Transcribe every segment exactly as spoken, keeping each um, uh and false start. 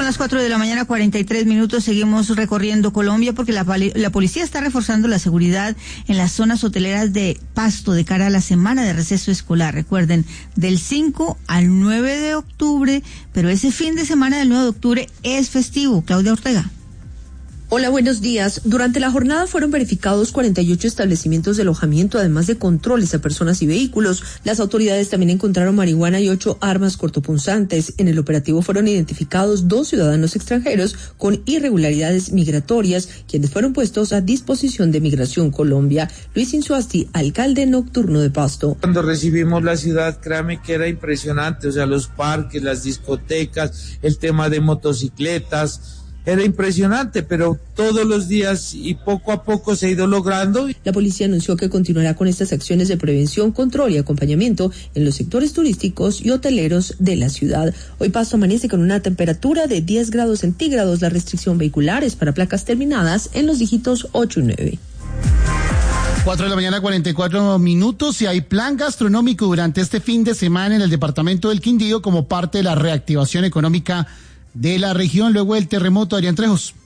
Son las cuatro de la mañana, cuarenta y tres minutos. Seguimos recorriendo Colombia porque la, la policía está reforzando la seguridad en las zonas hoteleras de Pasto de cara a la semana de receso escolar. Recuerden, del cinco al nueve de octubre, pero ese fin de semana del nueve de octubre es festivo. Claudia Ortega. Hola, buenos días. Durante la jornada fueron verificados cuarenta y ocho establecimientos de alojamiento, además de controles a personas y vehículos. Las autoridades también encontraron marihuana y ocho armas cortopunzantes. En el operativo fueron identificados dos ciudadanos extranjeros con irregularidades migratorias, quienes fueron puestos a disposición de Migración Colombia. Luis Insuasti, alcalde nocturno de Pasto. Cuando recibimos la ciudad, créame que era impresionante, o sea, los parques, las discotecas, el tema de motocicletas. Era impresionante, pero todos los días y poco a poco se ha ido logrando. La policía anunció que continuará con estas acciones de prevención, control y acompañamiento en los sectores turísticos y hoteleros de la ciudad. Hoy Pasto amanece con una temperatura de diez grados centígrados. La restricción vehicular es para placas terminadas en los dígitos ocho y nueve. Cuatro de la mañana, cuarenta y cuatro minutos, y hay plan gastronómico durante este fin de semana en el departamento del Quindío como parte de la reactivación económica de la región luego del terremoto. Adrián Trejos.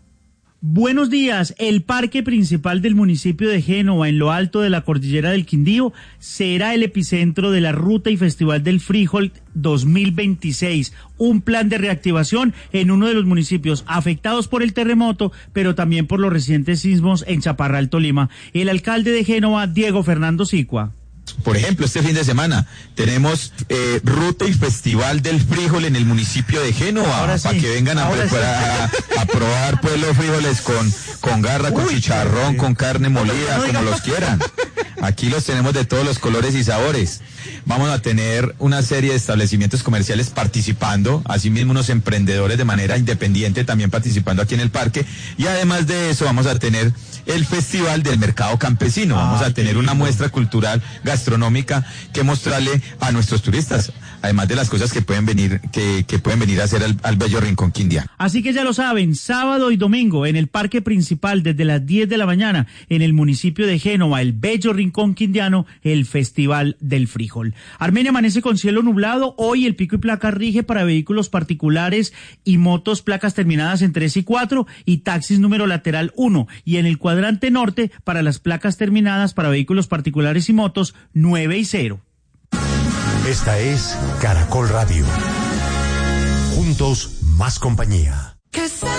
Buenos días. El parque principal del municipio de Génova, en lo alto de la cordillera del Quindío, será el epicentro de la Ruta y Festival del Frijol dos mil veintiséis, un plan de reactivación en uno de los municipios afectados por el terremoto, pero también por los recientes sismos en Chaparral, Tolima. El alcalde de Génova, Diego Fernando Sicua. Por ejemplo, este fin de semana tenemos eh, Ruta y Festival del Frijol en el municipio de Génova, sí, para que vengan a, sí. a, a probar pues los frijoles con, con garra, con Uy, chicharrón, sí. con carne molida, no, no, como los quieran. Aquí los tenemos de todos los colores y sabores. Vamos a tener una serie de establecimientos comerciales participando, asimismo unos emprendedores de manera independiente también participando aquí en el parque, y además de eso vamos a tener el Festival del Mercado Campesino. Vamos a tener una muestra cultural gastronómica que mostrarle a nuestros turistas, además de las cosas que pueden venir que, que pueden venir a hacer al, al bello rincón quindiano. Así que ya lo saben, sábado y domingo en el parque principal desde las diez de la mañana en el municipio de Génova, el bello rincón quindiano, el Festival del Frijol. Armenia amanece con cielo nublado. Hoy el pico y placa rige para vehículos particulares y motos placas terminadas en tres y cuatro y taxis número lateral uno, y en el cuadrante norte para las placas terminadas para vehículos particulares y motos nueve y cero. Esta es Caracol Radio. Juntos, más compañía.